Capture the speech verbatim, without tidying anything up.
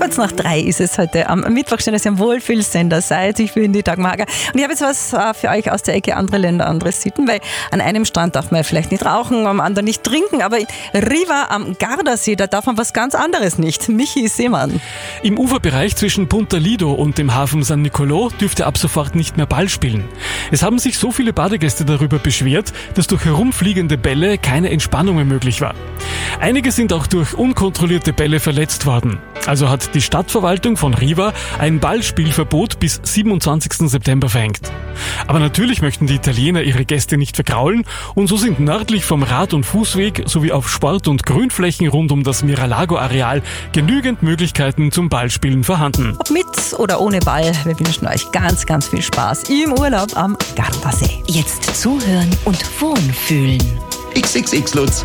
Kurz nach drei ist es heute am Mittwoch. Schön, dass ihr am Wohlfühlsender seid. Ich bin die Dagmar. Und ich habe jetzt was für euch aus der Ecke andere Länder, andere Sitten, weil an einem Strand darf man vielleicht nicht rauchen, am anderen nicht trinken, aber in Riva am Gardasee, da darf man was ganz anderes nicht. Michi Seemann. Im Uferbereich zwischen Punta Lido und dem Hafen San Nicolò dürfte ab sofort nicht mehr Ball spielen. Es haben sich so viele Badegäste darüber beschwert, dass durch herumfliegende Bälle keine Entspannung mehr möglich war. Einige sind auch durch unkontrollierte Bälle verletzt worden. Also hat die Stadtverwaltung von Riva ein Ballspielverbot bis siebenundzwanzigsten September verhängt. Aber natürlich möchten die Italiener ihre Gäste nicht vergraulen und so sind nördlich vom Rad- und Fußweg sowie auf Sport- und Grünflächen rund um das Miralago-Areal genügend Möglichkeiten zum Ballspielen vorhanden. Ob mit oder ohne Ball, wir wünschen euch ganz, ganz viel Spaß im Urlaub am Gardasee. Jetzt zuhören und wohlfühlen. X X X Lutz.